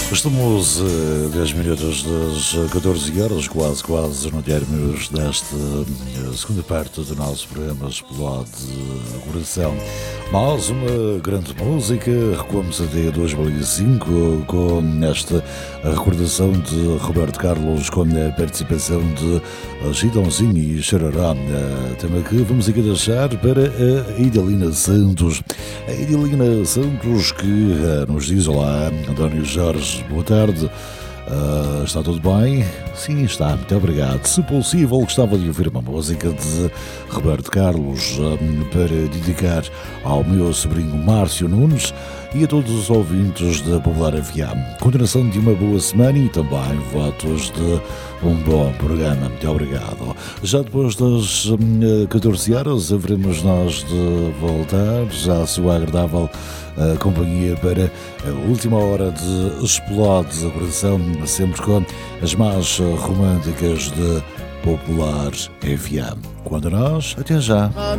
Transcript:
Estamos a 10 minutos das 14 horas, quase no término desta segunda parte do nosso programa Explode Coração. Mais uma grande música, recuamos até 2005 com esta recordação de Roberto Carlos com a participação de Chitãozinho e Xarará, tema que vamos aqui deixar para a Idalina Santos. A Idalina Santos que nos diz: olá, António Jorge, boa tarde. Está tudo bem? Sim, está, muito obrigado. Se possível, gostava de ouvir uma música de Roberto Carlos para dedicar ao meu sobrinho Márcio Nunes e a todos os ouvintes da Popular FM. Continuação de uma boa semana e também votos de um bom programa. Muito obrigado. Já depois das 14 horas haveremos nós de voltar já a sua agradável companhia para a última hora de Explode a Coração, sempre com as mais românticas de Popular FM. Quando nós, até já.